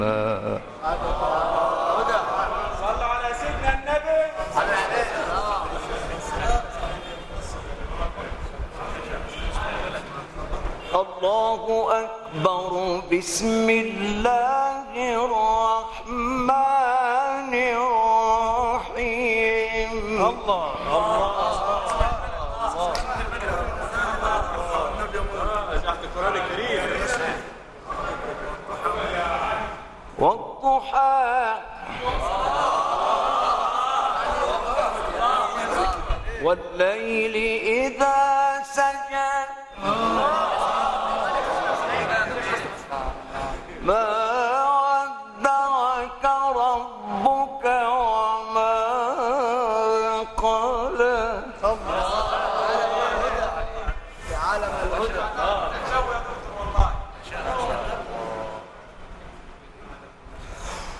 صلوا على سيدنا النبي. الله أكبر. بسم الله الرحمن الرحيم. الله تحت القرآن الكريم. والضحى والليل إذا سجى